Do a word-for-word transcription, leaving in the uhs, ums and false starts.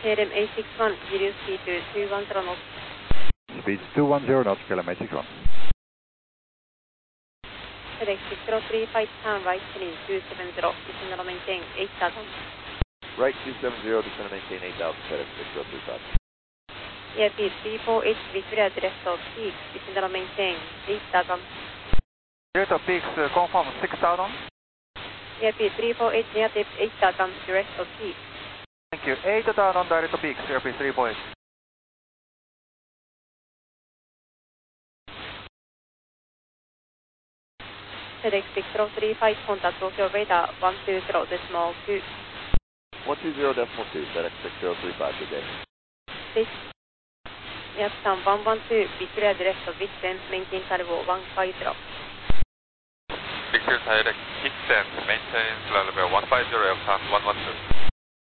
K L M eight six one, reduce speed to two one zero knots. Speed two one zero knots, K L M eight six one. Select six zero three five, turn right heading two seven zero, descend and maintain eight thousand. Right two seven zero, descend and maintain eight thousand, FedEx six zero three five. A I P three four eight, be cleared left of peak, descend and maintain eight thousand. Rate of peaks, uh, confirm six thousand. A I P three four eight, near tip eight thousand, direct of peak. Thank you. eight thousand direct to peaks, A I P three four eight. Select six zero three five, contact Tokyo radar one two zero decimal two. one two zero decimal two, FedEx six zero three five, good day. six. Airtown one one two, be cleared left of Vixen, maintain level one five zero. Victor direct Vixen, maintain level one five zero, aircraft one one two.